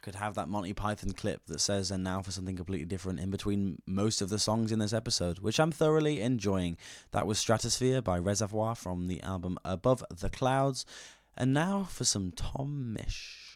could have that Monty Python clip that says "and now for something completely different" in between most of the songs in this episode, which I'm thoroughly enjoying. That was Stratosphere by Reservoir from the album Above the Clouds. And now for some Tom Misch.